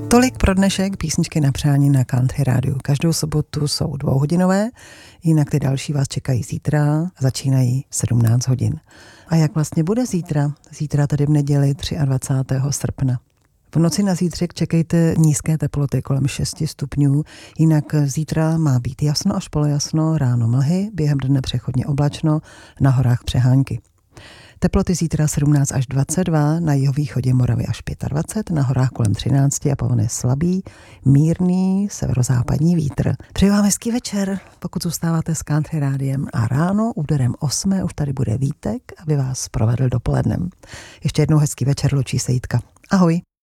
Tolik pro dnešek písničky na přání na Country Rádiu. Každou sobotu jsou 2hodinové, jinak ty další vás čekají zítra, začínají 17 hodin. A jak vlastně bude zítra? Zítra tady v neděli 23. srpna. V noci na zítřek čekejte nízké teploty kolem 6 stupňů, jinak zítra má být jasno až polojasno, ráno mlhy, během dne přechodně oblačno, na horách přehánky. Teploty zítra 17 až 22, na jihovýchodě Moravy až 25, na horách kolem 13 a pavon je slabý, mírný severozápadní vítr. Přeji vám hezký večer, pokud zůstáváte s Country Rádiem, a ráno úderem 8 už tady bude Vítek, aby vás provedl dopolednem. Ještě jednou hezký večer, loučí se Jitka. Ahoj.